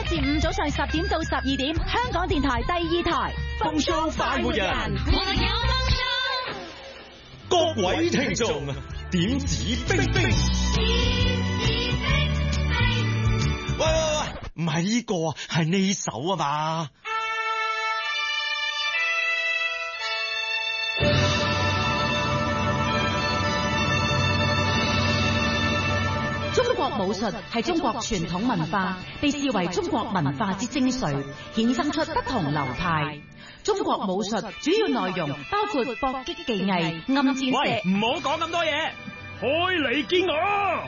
1至5早上10點到12點，香港電台第2台風騷快活人。各位聽眾，點指兵兵。喂，唔係呢個啊，係呢首啊嘛。 中國武術係中國傳統文化，被視為中國文化之精髓，衍生出不同流派。中國武術主要內容包括搏擊技藝、暗箭射。 喂，唔好講咁多嘢，開嚟見我！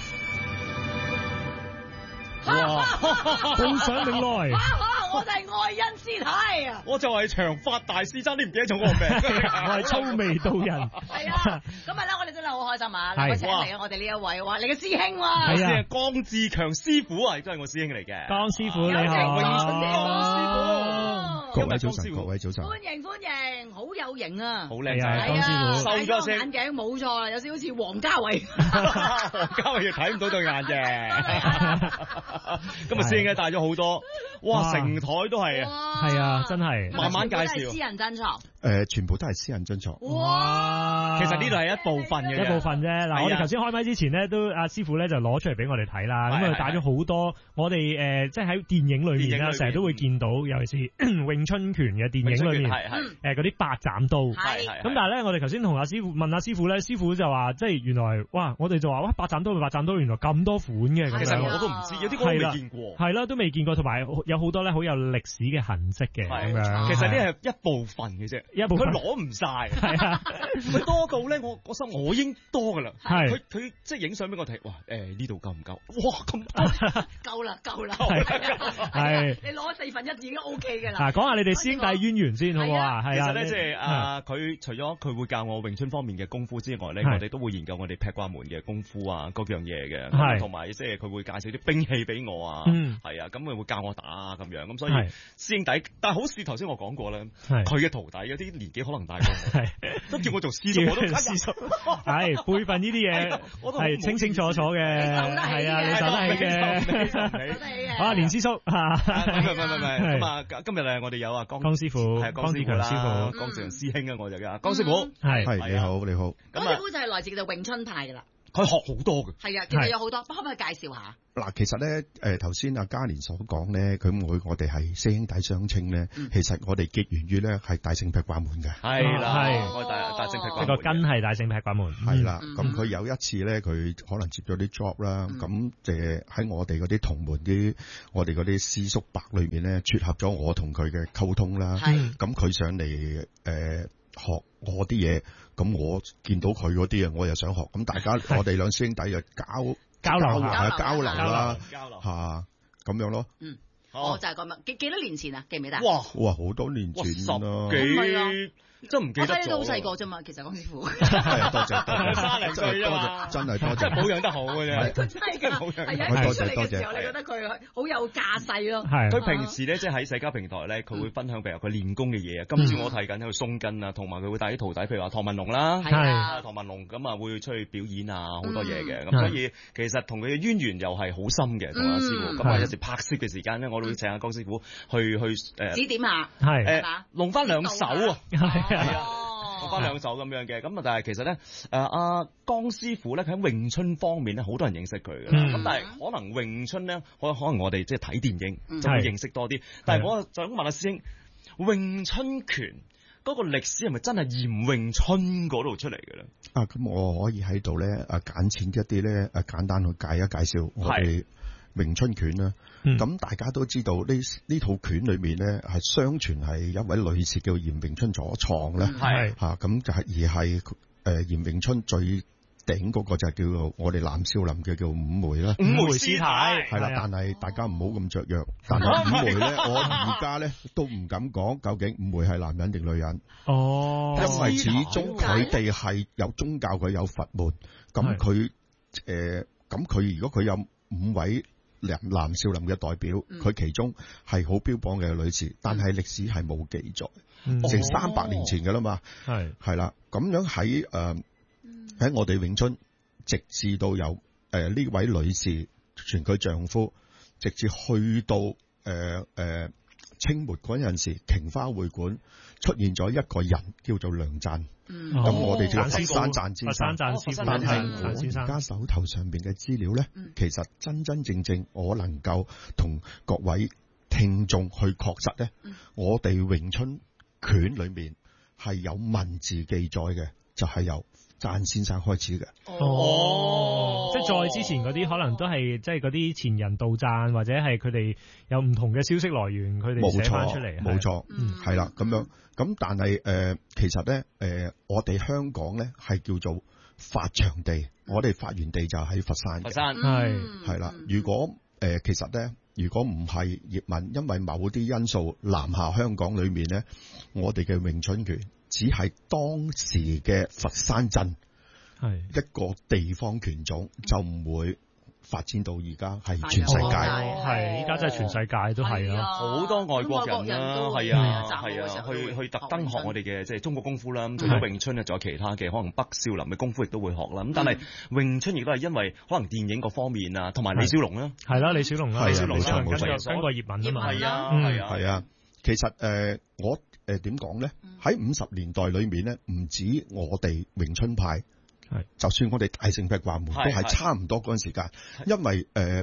哇！ 報上名來。 我就係愛恩師太啊！ 我就係長髮大師，差啲唔記得咗我個名。 我係粗眉道人。 係啊，今日咧我哋真係好開心啊！嚟請嚟啊，我哋呢一位哇，你嘅師兄喎。 係啊，江志強師傅啊，亦都係我師兄嚟嘅。 江師傅你好。 師傅。 各位早晨，各位早晨。 歡迎，好有型啊！ 好靚仔， 江師傅。 收咗眼鏡冇錯啦，有少少似王家衛。 王家衛又睇唔到對眼嘅。今日師兄咧帶咗好多，哇！成台都係啊， 係啊，真係。 慢慢介紹。 私人珍藏。 全部都係私人珍藏。 哇！ 其實呢度係一部分嘅， 一部分啫。嗱，我哋頭先開麥之前咧，都阿師傅咧就攞出嚟俾我哋睇啦。咁佢帶咗好多，我哋即係喺電影裏面啦，成日都會見到，尤其是詠春拳嘅電影裏面，嗰啲八斬刀。咁但係咧，我哋頭先同阿師傅問阿師傅咧，師傅就話，即係原來哇，我哋就話哇，八斬刀嘅八斬刀，原來咁多款嘅。 其實我都唔知，有啲我未見過。係啦，都未見過，同埋有好多咧好有歷史嘅痕跡嘅咁樣。 其實呢係一部分嘅啫。佢攞唔晒，係啊，佢多到咧，我心我已經多噶啦。係佢即係影相俾我睇，哇！呢度夠唔夠？哇！咁夠啦， 係你攞1/4已經 OK 噶啦。 嗱，講下你哋師兄弟淵源先好啊。 其實咧，即係佢除咗佢會教我詠春方面嘅功夫之外咧，我哋都會研究我哋劈掛門嘅功夫啊，各樣嘢嘅。同埋即係佢會介紹啲兵器俾我啊。係啊，咁佢會教我打啊咁樣。咁所以師兄弟，但係好似頭先我講過咧，佢嘅徒弟有啲年紀可能大過我，都叫我做師叔，我都師叔。係輩分呢啲嘢，係清清楚楚嘅。係啊，你受得起嘅。好啊，連師叔。唔係。咁啊，今日我哋有啊江師傅，係江志強師傅， 江志強師兄啊，我就叫江師傅。 係你好，你好。 江師傅就係來自就詠春派噶啦。 佢學好多嘅。係啊，其實有好多，可唔可以介紹下？ 嗱，其實咧，頭先阿嘉蓮所講咧，我哋係師兄弟相稱咧，其實我哋結緣於咧係大聖劈掛門嘅。 係啦，我大聖劈掛門。 個根係大聖劈掛門。 係啦，咁佢有一次咧，佢可能接咗啲 job 啦，咁喺我哋嗰啲同門我哋嗰啲師叔伯裏面咧，撮合咗我同佢嘅溝通啦。咁佢上嚟學我啲嘢，咁我見到佢嗰啲啊，我又想學，咁大家我哋兩師兄弟就交流啦，吓咁樣咯。 我就係咁樣，幾多年前啊？記唔記得？ 哇，好多年前咯， 真唔記得咗。 我睇你都好細個啫嘛，其實江師傅。 係多謝 ，30歲啊嘛， 真係多謝， 真係保養得好嘅啫。 真係㗎，係啊！出嚟嘅時候，你覺得佢好有架勢咯。 係。 佢平時咧，即係喺社交平台咧，佢會分享譬如佢練功嘅嘢啊。今次我睇緊喺度鬆筋啊，同埋佢會帶啲徒弟，譬如話唐文龍啦， 係唐文龍咁啊，會出去表演啊，好多嘢嘅。咁所以其實同佢嘅淵源又係好深嘅，同阿師傅。咁啊，有時拍攝嘅時間咧，我都會請阿江師傅去指點下， 係弄翻兩手啊。 係啊。 攞翻兩手咁樣嘅，咁啊，但係其實咧，阿江師傅咧，佢喺詠春方面咧，好多人認識佢㗎啦。咁但係可能詠春咧，可能我哋即係睇電影就會認識多啲。但係我想問阿師兄，詠春拳嗰個歷史係咪真係嚴詠春嗰度出嚟嘅咧？ 咁我可以喺度咧，簡淺一啲咧，簡單去介紹我哋詠春拳啦。咁大家都知道呢套拳裏面咧，係相傳係一位女士叫嚴詠春所創咧，咁就係而係嚴詠春最頂嗰個就係叫做我哋南少林嘅叫五梅啦， 五梅師太係啦，但係大家唔好咁雀躍，但係五梅咧，我而家咧都唔敢講究竟五梅係男人定女人，因為始終佢哋係有宗教，佢有佛門，咁佢如果佢有5位南少林嘅代表，佢其中係好標榜嘅女士，但係歷史係冇記載，成300年前㗎啦嘛，係啦，咁樣喺我哋詠春，直至到有呢位女士傳佢丈夫直至去到清末嗰陣時，瓊花會館出現咗一個人叫做梁贊。咁我哋叫佛山贊先生。但係我而家手頭上邊嘅資料咧，其實真真正正我能夠同各位聽眾去確實咧，我哋詠春拳裏面係有文字記載嘅，就係由贊先生開始嘅。 即係再之前嗰啲可能都係即係嗰啲前人道贊，或者係佢哋有唔同嘅消息來源，佢哋寫翻出嚟。 冇錯，係啦，咁樣。咁但係其實咧我哋香港咧係叫做發祥地，我哋發源地就喺佛山。 佛山係啦。如果其實咧，如果唔係葉問，因為某啲因素南下香港裏面咧，我哋嘅詠春拳只係當時嘅佛山鎮一個地方拳種，就唔會發展到而家係全世界。 係，依家真係全世界都係啦， 好多外國人啦，係啊，去特登學我哋嘅即係中國功夫啦。咁除咗詠春咧，仲有其他嘅可能北少林嘅功夫亦都會學啦。咁但係詠春亦都係因為可能電影各方面啊，同埋李小龍啦， 係啦，李小龍啦， 冇錯， 跟過葉問啊嘛， 係啊。其實我點講咧？喺50年代裏面咧，唔止我哋詠春派。就算我哋大聖劈掛門都係差唔多嗰陣時間，因為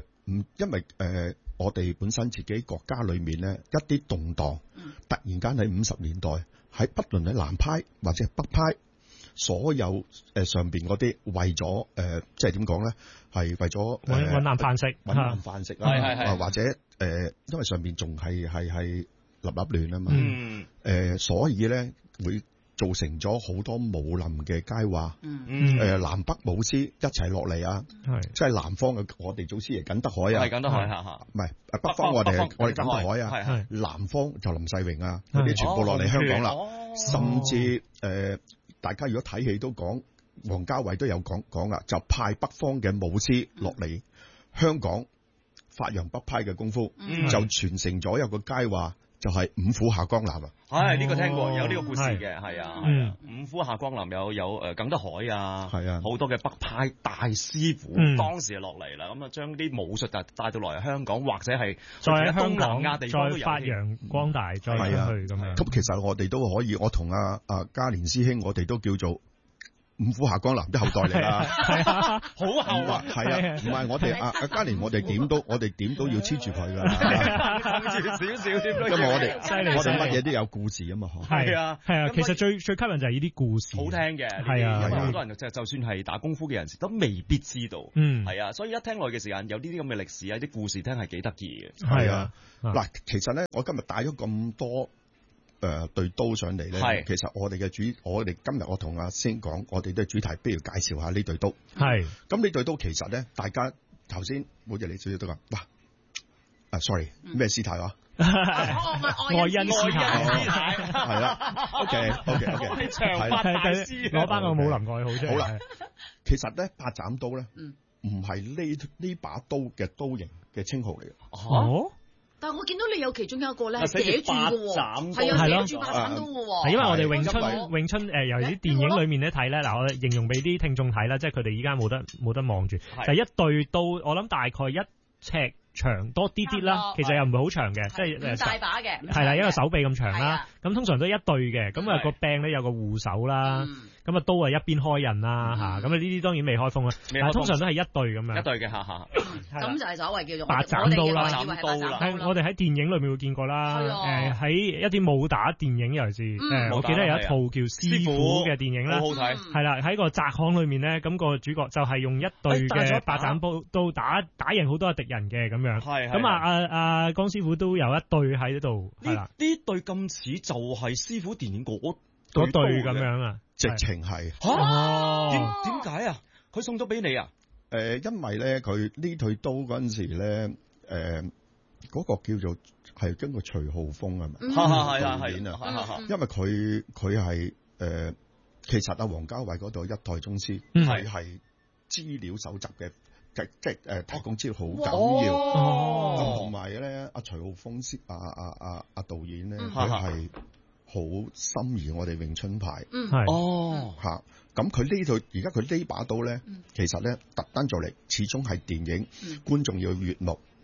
我哋本身自己國家裏面咧一啲動盪，突然間喺50年代喺不論喺南派或者北派，所有上邊嗰啲為咗即係點講咧，係為咗揾啖飯食， 揾啖飯食啊，或者因為上邊仲係立亂啊嘛，所以咧會造成咗好多武林嘅佳話，南北武師一齊落嚟啊，即係南方嘅我哋祖師爺耿德海啊， 係耿德海唔係北方我哋耿德海啊，南方就林世榮啊，嗰啲全部落嚟香港啦，甚至大家如果睇戲都講，王家衛都有講啦，就派北方嘅武師落嚟香港發揚北派嘅功夫，就傳承咗有個佳話。就係五虎下江南啊！ 呢個聽過，有呢個故事嘅，係啊，五虎下江南有耿德海啊，係啊，好多嘅北派大師傅當時就落嚟啦，咁啊將啲武術帶到來香港，或者係再喺東南亞地方再發揚光大，再出去咁樣。 咁其實我哋都可以，我同阿嘉蓮師兄，我哋都叫做五虎下江南啲後代嚟啦， 好後啊， 係啊，唔係我哋阿嘉蓮，我哋點都要黐住佢噶， 少少添， 因為我哋乜嘢都有故事啊嘛， 係啊，其實最吸引就係呢啲故事， 好聽嘅，係啊，因為好多人就算係打功夫嘅人士都未必知道，係啊，所以一聽落嘅時間有呢啲咁嘅歷史啊，啲故事聽係幾得意嘅， 係啊，嗱，其實咧，我今日帶咗咁多。對刀上嚟咧，其實我哋今日我同阿先講，我哋都係主題，不如介紹下呢對刀。係，咁呢對刀其實咧，大家頭先好似你少少都講，哇，sorry，咩師太話？ 愛因師太， 係啦 ，OK， 長髮大師， 攞翻個武林愛好出嚟。 好啦，其實咧八斬刀咧，唔係呢把刀嘅刀型嘅稱號嚟嘅。 哦。 但係我見到你有其中一個咧係寫住嘅喎，係啊，寫住八斬刀嘅喎。 係因為我哋詠春由啲電影裏面咧睇咧，嗱我形容俾啲聽眾睇啦，即係佢哋依家冇得望住，就係一對刀，我諗大概1尺長多啲啦，其實又唔係好長嘅，即係大把嘅， 係啦，一個手臂咁長啦，咁通常都一對嘅，咁啊個柄咧有個護手啦。咁啊刀啊一邊開刃啦嚇，咁啊呢啲當然未開鋒啦，但係通常都係一對咁樣。 一對嘅咁就係所謂叫做八斬刀啦。 係我哋喺電影裏面會見過啦。喺一啲武打電影尤其是我記得有一套叫師傅嘅電影啦， 好睇。 係啦，喺個窄巷裏面咧，咁個主角就係用一對嘅八斬刀打贏好多敵人嘅咁樣。係。咁阿江師傅都有一對喺度。係啦。 呢對咁似就係師傅電影嗰對咁樣啊。 直情係點解啊？佢送咗俾你啊？ 因為咧佢呢對刀嗰陣時咧，嗰個叫做係經過徐浩峰係咪？ 係啊，因為佢係其實阿王家衛嗰度一代宗師係資料搜集嘅，即係提供資料好緊要。同埋咧，阿徐浩峰阿導演咧，佢係。好心儀我哋詠春派，咁佢呢度而家佢呢把刀咧，其實咧特登做嚟，始終係電影，觀眾要悅目，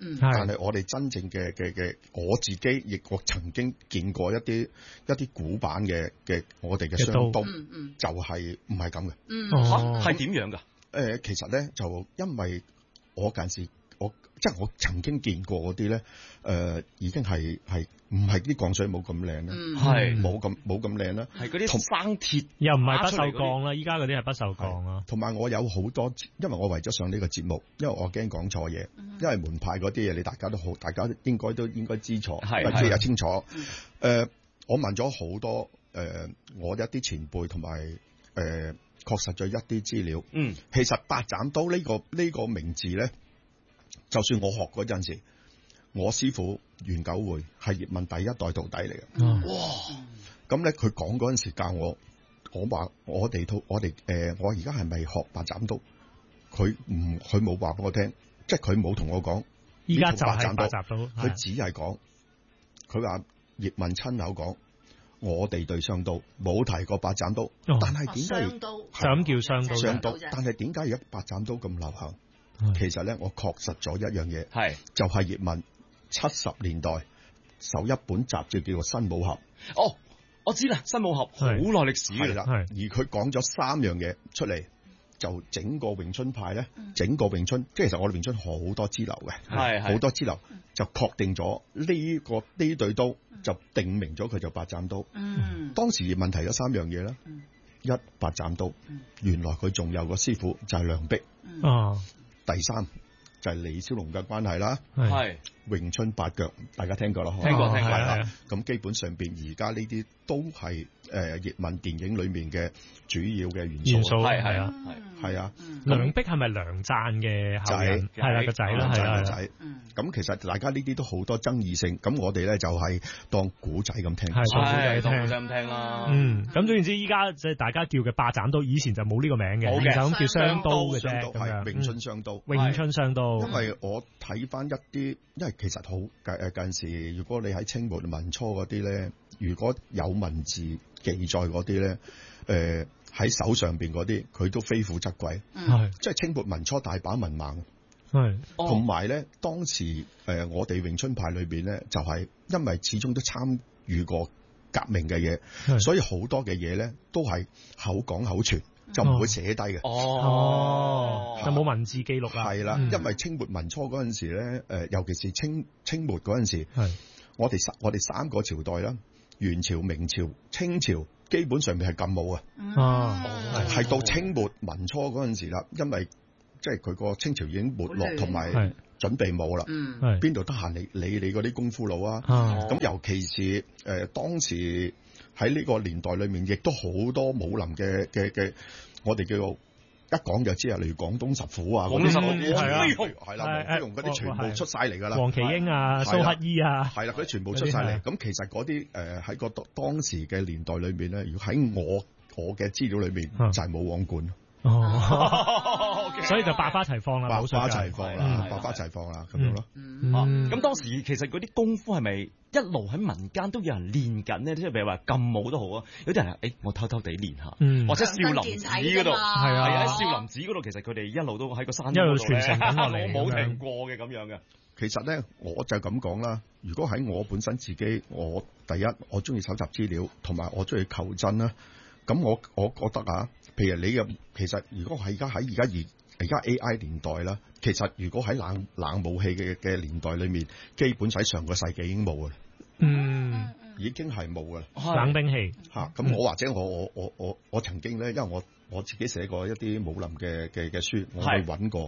但係我哋真正嘅我自己亦我曾經見過一啲古板嘅我哋嘅雙刀，就係唔係咁嘅。 係點樣㗎？ 其實咧就因為我近時即係我曾經見過嗰啲咧，已經係唔係啲鋼水冇咁靚咧，係冇咁靚啦，係嗰啲生鐵又唔係不鏽鋼啦，依家嗰啲係不鏽鋼啊。 同埋我有好多，因為我為咗上呢個節目，因為我驚講錯嘢，因為門派嗰啲嘢你大家都應該知錯，即係有清楚。我問咗好多我一啲前輩同埋確實咗一啲資料。其實八斬刀呢個名字咧。就算我學嗰陣時，我師傅袁九會係葉問第一代徒弟嚟嘅。哇！咁咧佢講嗰陣時教我話我而家係咪學八斬刀？佢冇話俾我聽，即係佢冇同我講。 依家就係八斬刀， 佢只係講，佢話葉問親口講，我哋對雙刀冇提過八斬刀。但係點解就咁叫雙刀？ 但係點解而家八斬刀咁流行？其實咧，我確實咗一樣嘢，就係葉問70年代首一本雜誌叫做《新武俠》。 哦，我知啦，《新武俠》好耐歷史㗎啦。 而佢講咗3樣嘢出嚟，就整個詠春派咧，整個詠春，即係其實我哋詠春好多支流嘅，好多支流就確定咗呢對刀，就定名咗佢就八斬刀。當時葉問提咗3樣嘢啦，一八斬刀，原來佢仲有個師傅就係梁璧。第三就係李小龍嘅關係啦，係詠春八腳，大家聽過啦， 聽過啦。 咁基本上邊而家呢啲都係葉問電影裏面嘅主要嘅元素，係啊。 梁璧係咪梁贊嘅後人？係啦，個仔啦，係啦，仔。 咁其實大家呢啲都好多爭議性，咁我哋咧就係當古仔咁聽， 係當古仔咁聽啦。 咁總言之，依家即係大家叫嘅八斬刀，以前就冇呢個名嘅，就咁叫雙刀嘅啫， 係詠春雙刀。 詠春雙刀。 因為我睇翻一啲，因為其實好近時，如果你喺清末民初嗰啲咧，如果有文字記載嗰啲咧，喺手上邊嗰啲，佢都非富則貴，即係清末民初大把文盲。同埋咧，當時我哋詠春派裏邊咧，就係因為始終都參與過革命嘅嘢，所以好多嘅嘢咧都係口講口傳，就唔會寫低嘅。 就冇文字記錄啦。 係啦，因為清末民初嗰陣時咧，尤其是清末嗰陣時，我哋3個朝代啦，元朝、明朝、清朝，基本上面係禁武啊。係到清末民初嗰陣時啦，因為即係佢個清朝已經沒落，同埋準備冇啦。邊度得閒理你嗰啲功夫佬啊？咁尤其是當時喺呢個年代裏面，亦都好多武林嘅，我哋叫做一講就知啊，例如廣東十虎啊，嗰啲係啦，黃飛鴻嗰啲全部出晒嚟㗎啦， 黃麒英啊、蘇乞兒啊， 係啦，佢全部出晒嚟。咁其實嗰啲喺個當時嘅年代裏面咧，如果喺我嘅資料裏面就係武王館。 所以就百花齊放啦， 百花齊放啦，百花齊放啦，咁樣咯。 咁當時其實嗰啲功夫係咪一路喺民間都有人練緊呢？即係譬如話禁武都好啊，有啲人我偷偷地練下，或者少林寺嗰度係啊，喺少林寺嗰度其實佢哋一路都喺個山一路傳承緊落嚟，冇停過嘅咁樣嘅。 其實咧，我就咁講啦。如果喺我本身自己，我第一我中意搜集資料，同埋我中意求真啦。咁我覺得啊，譬如你其實如果係而家 AI 年代啦，其實如果喺冷武器嘅年代裏面，基本喺上個世紀已經冇㗎啦。已經係冇㗎啦。 冷兵器咁我或者我曾經咧，因為我自己寫過一啲武林嘅書，我去揾過。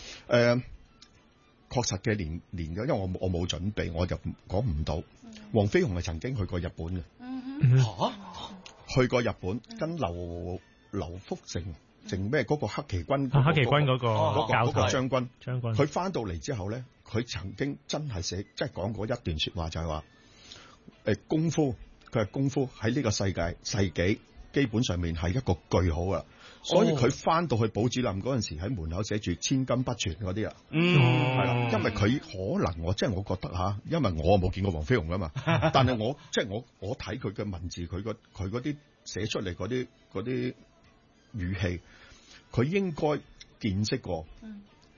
確實嘅年嘅，因為我冇準備，我就講唔到。黃飛鴻係曾經去過日本嘅。去過日本，跟劉福成咩嗰個黑旗軍嗰個將軍，佢翻到嚟之後咧，佢曾經真係即係講過一段說話，就係話功夫，佢係功夫喺呢個世紀基本上面係一個句號啦。所以佢翻到去寶芝林嗰陣時，喺門口寫住千金不傳嗰啲啊，係啦，因為佢可能我覺得因為我冇見過黃飛鴻㗎嘛，但係我睇佢嘅文字，佢嗰啲寫出嚟嗰啲語氣，佢應該見識過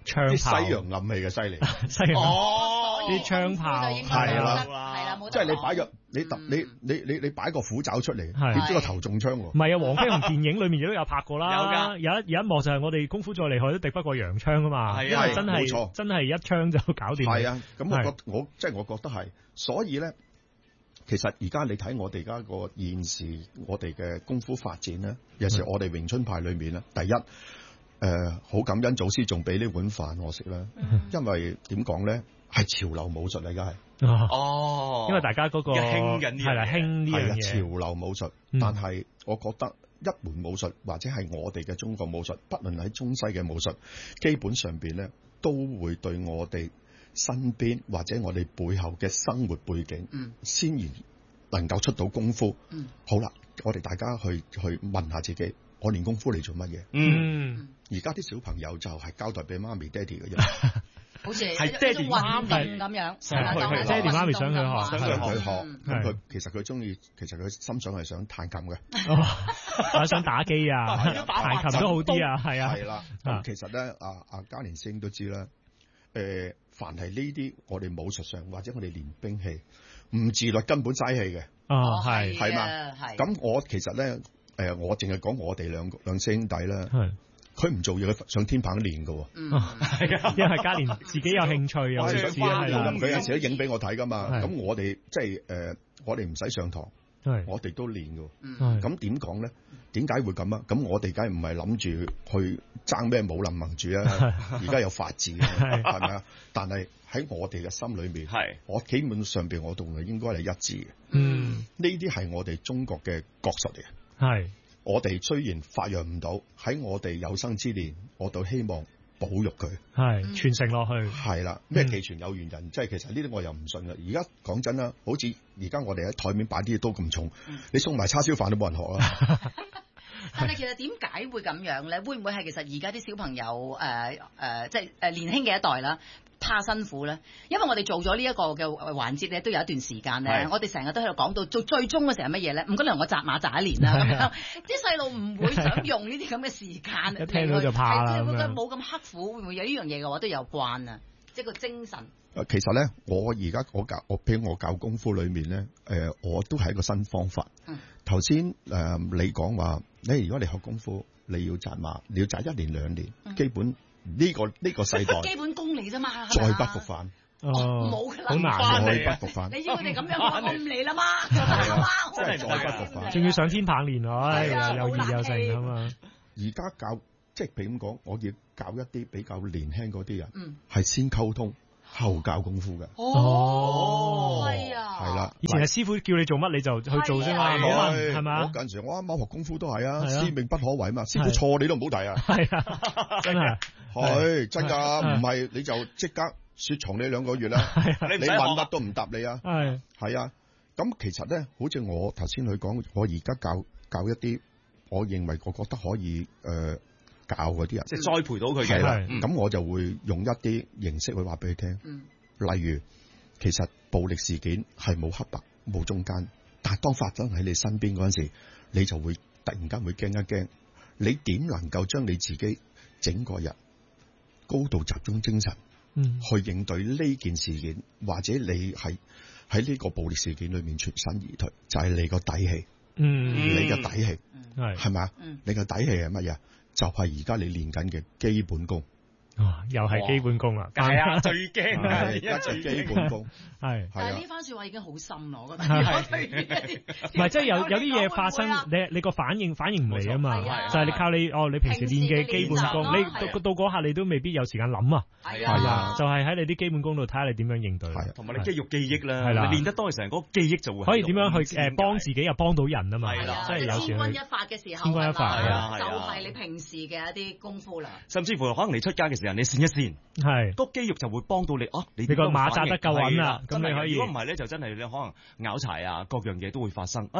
槍炮， 西洋暗器嘅犀利。 西洋啲槍炮係啦，即係你擺個你擺個虎爪出嚟，點知個頭中槍喎？ 唔係啊，黃飛鴻電影裏面亦都有拍過啦。有一幕就係我哋功夫再厲害都敵不過洋槍啊嘛。因為真係一槍就搞掂。 係啊，咁我覺得係，所以咧。其實而家你睇我哋而家個現時我哋嘅功夫發展咧，有時我哋詠春派裏面咧，第一好感恩祖師仲俾呢碗飯我食啦，因為點講咧係潮流武術嚟㗎係。 因為大家嗰個興緊係啦，興呢樣嘢潮流武術，但係我覺得一門武術或者係我哋嘅中國武術，不論喺中西嘅武術，基本上邊咧都會對我哋身邊或者我哋背後嘅生活背景，先然能夠出到功夫。好啦，我哋大家去問下自己，我練功夫嚟做乜嘢？而家啲小朋友就係交代俾媽咪、爹哋嘅啫， 好似係爹哋媽咪咁樣， 爹哋媽咪想佢學， 咁佢其實佢中意，其實佢心想係想彈琴嘅， 或者想打機啊，彈琴都好啲啊，係啊， 係啦。咁其實咧，阿嘉年師兄都知啦。凡係呢啲我哋武術上或者我哋練兵器唔自律根本嘥氣嘅。係嘛？咁我其實咧我淨係講我哋兩師兄弟啦，佢唔做嘢，佢上天棚練㗎。 係啊，因為嘉年自己有興趣啊， 佢有時都影俾我睇㗎嘛。咁我哋即係我哋唔使上堂，我哋都練㗎。咁點講咧？點解會咁啊？咁我哋梗係唔係諗住去爭咩武林盟主啊？而家有法治啊，係咪啊？但係喺我哋嘅心裏面，我基本上邊我同佢應該係一致嘅。呢啲係我哋中國嘅國術嚟嘅。我哋雖然發揚唔到，喺我哋有生之年，我都希望保育佢， 傳承落去。 係啦，咩技傳有緣人，即係其實呢啲我又唔信嘅。而家講真啦，好似而家我哋喺台面擺啲嘢都咁重，你送埋叉燒飯都冇人學啦。 但係其實點解會咁樣咧？會唔會係其實而家啲小朋友即係年輕嘅一代啦，怕辛苦咧？因為我哋做咗呢一個嘅環節咧，都有一段時間咧，我哋成日都喺度講到做最終嘅時候係乜嘢咧？唔該，讓我紮馬紮一年啦咁樣。啲細路唔會想用呢啲咁嘅時間， 一聽到就怕啦。 冇咁刻苦，會唔會有呢樣嘢嘅話都有關啊？即係個精神。 其實咧，譬如我教功夫裏面咧，我都係一個新方法。頭先你講話，如果你學功夫，你要紮馬，你要紮1年2年，基本呢個世代基本功嚟啫嘛， 再不復返。 冇㗎啦， 好難再不復返。 你要佢哋咁樣，我唔嚟啦嘛， 真係再不復返。 仲要上天棒練，又熱又盛啊嘛。 而家教即係譬如咁講，我要教一啲比較年輕嗰啲人，係先溝通。後教功夫嘅係啊， 係啦。 以前係師傅叫你做乜你就去做啫嘛，係嘛？ 我近時我啱啱學功夫都係啊，師命不可違嘛。師傅錯你都唔好提啊， 係啊，真係係真㗎，唔係你就即刻雪藏你2個月啦。你問乜都唔答你啊，係啊。咁其實咧，好似我頭先佢講，我而家教一啲，我認為我覺得可以教嗰啲人， 即係栽培到佢嘅， 咁我就會用一啲形式去話俾佢聽。例如，其實暴力事件係冇黑白冇中間，但係當發生喺你身邊嗰陣時，你就會突然間會驚一驚。你點能夠將你自己整個人高度集中精神，去應對呢件事件，或者你係喺呢個暴力事件裏面全身而退，就係你個底氣。你嘅底氣係咪啊？你嘅底氣係乜嘢？就係而家你練緊嘅基本功， 又係基本功啦， 係啊，最驚啊， 而家就基本功， 係。 但係呢番説話已經好深咯，我覺得。 唔係，即係有啲嘢發生，你個反應唔嚟啊嘛，就係你靠你平時練嘅基本功，你到嗰下你都未必有時間諗啊，係啊，就係喺你啲基本功度睇下你點樣應對， 同埋你肌肉記憶啦，係啦，練得多嘅時候，嗰個記憶就會可以點樣去幫自己又幫到人啊嘛， 係啦， 即係有時千鈞一髮嘅時候， 千鈞一髮就係你平時嘅一啲功夫啦。 甚至乎可能你出街嘅時候，你跣一跣，係個肌肉就會幫到你你個馬扎得夠穩啦，咁你可以。 如果唔係咧，就真係你可能拗柴啊，各樣嘢都會發生啊！你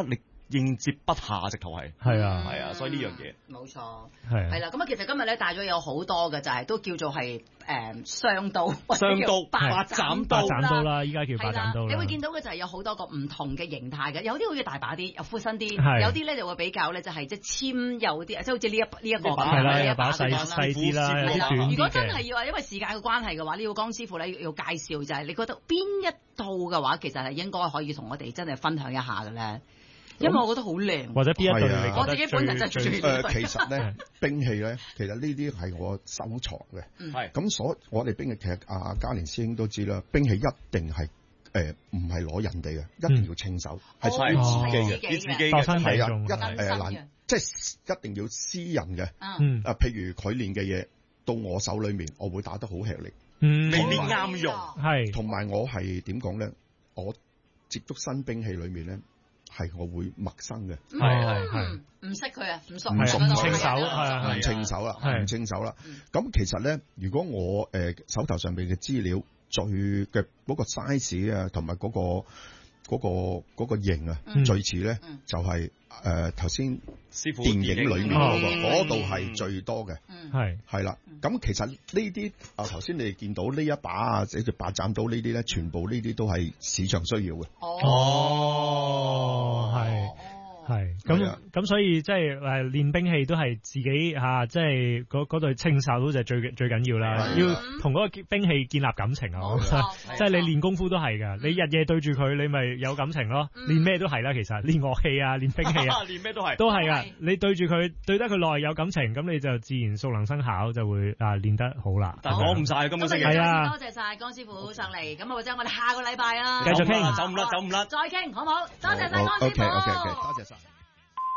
應接不暇，直頭係。 係啊， 所以呢樣嘢冇錯。 係啦，咁啊，其實今日咧帶咗有好多嘅，就係都叫做係雙刀、八斬刀啦，依家叫八斬刀啦。 你會見到嘅就係有好多個唔同嘅形態嘅，有啲好似大把啲，有闊身啲，有啲咧就會比較咧就係即係纖幼啲，即係好似呢一個咁。 係啦，有把細啲啦，有啲短啲嘅。 如果真係要話，因為時間嘅關係嘅話，呢個江師傅咧要介紹就係你覺得邊一刀嘅話，其實係應該可以同我哋真係分享一下嘅咧。因為我覺得好靚， 或者邊一對我自己本人就最其實咧兵器咧，其實呢啲係我收藏嘅。係咁我哋兵器其實阿嘉年師兄都知啦，兵器一定係唔係攞人哋嘅，一定要清手，係屬於自己嘅， 自己嘅係啊，即係一定要私人嘅。譬如佢練嘅嘢到我手裏面，我會打得好吃力， 未必啱用。 係同埋我係點講咧？我接觸新兵器裏面咧。係我會陌生嘅， 係唔識佢啊，唔熟， 唔清手， 唔清手啦，唔清手啦。咁其實咧，如果我手頭上邊嘅資料最嘅嗰個 size 啊，同埋嗰個型啊，最似咧就係頭先電影裏面嗰度係最多嘅，係啦。咁其實呢啲頭先你哋見到呢一把啊，或者八斬刀呢啲咧，全部呢啲都係市場需要嘅。 係咁，所以即係練兵器都係自己嚇，即係嗰對清手就最緊要啦。要同嗰個兵器建立感情啊！我覺得即係你練功夫都係㗎，你日夜對住佢，你咪有感情咯。練咩都係啦，其實練樂器啊，練兵器啊， 練咩都係㗎。你對住佢，對得佢耐有感情，咁你就自然熟能生巧，就會練得好啦。 但係講唔晒，今個星期係啊！多謝晒江師傅上嚟，咁或者我哋下個禮拜啊， 繼續傾， 走唔甩， 再傾好唔好？多謝晒江師傅， 多謝晒。